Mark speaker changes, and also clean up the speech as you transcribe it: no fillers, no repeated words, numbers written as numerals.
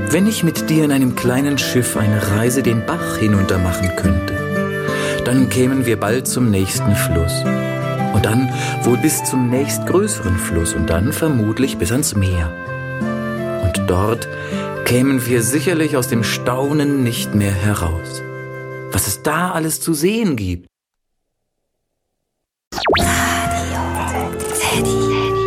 Speaker 1: Wenn ich mit dir in einem kleinen Schiff eine Reise den Bach hinunter machen könnte, dann kämen wir bald zum nächsten Fluss. Und dann wohl bis zum nächstgrößeren Fluss und dann vermutlich bis ans Meer. Und dort kämen wir sicherlich aus dem Staunen nicht mehr heraus. Was es da alles zu sehen gibt.